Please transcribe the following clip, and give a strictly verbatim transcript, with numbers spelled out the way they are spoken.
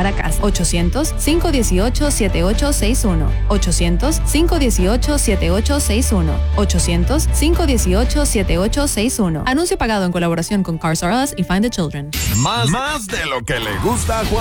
llegar a casa. ochocientos, cinco uno ocho, siete ocho seis uno. ochocientos, cinco uno ocho, siete ocho seis uno. ochocientos, cinco uno ocho, siete ocho seis uno. Anuncio pagado en colaboración con Cars R Us y Find the Children. Más, más de lo que le gusta a Juan.